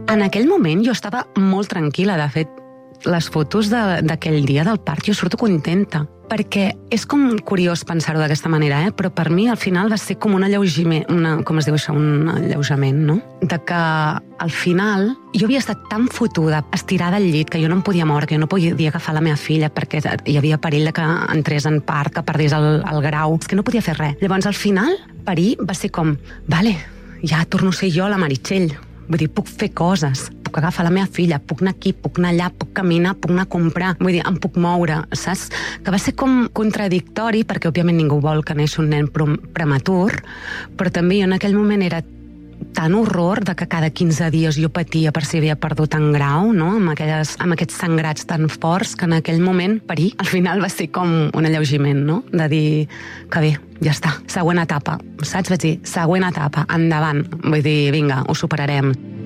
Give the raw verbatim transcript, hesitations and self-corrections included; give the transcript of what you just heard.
En aquell moment jo estava molt tranquil·la. De fet, les fotos d'aquell dia del part jo surto contenta. Perquè és com curiós pensar-ho d'aquesta manera, eh? Però per mi al final va ser com un alleugiment, una, com es diu això, un alleujament, no? De que al final jo havia estat tan fotuda, estirada al llit, que jo no em podia moure, que jo no podia agafar la meva filla perquè hi havia perill de que entrés en part, que perdés el, el grau. És que no podia fer res. Llavors al final, parir va ser com, vale, ja torno a ser jo la Meritxell. Vull dir, puc fer coses, puc agafar la meva filla, puc anar aquí, puc anar allà, puc caminar, puc anar a comprar, vull dir, em puc moure, saps? Que va ser com contradictori, perquè òbviament ningú vol que neixi un nen prematur, però també jo en aquell moment era tan horror de que cada quinze dies jo patia per si havia perdut en grau, no? Amb, aquelles, amb aquests sangrats tan forts, que en aquell moment parir, al final va ser com un alleugiment, no? De dir que bé, ja està, següent etapa, saps? Vaig dir, següent etapa, endavant. Vull dir, vinga, ho superarem.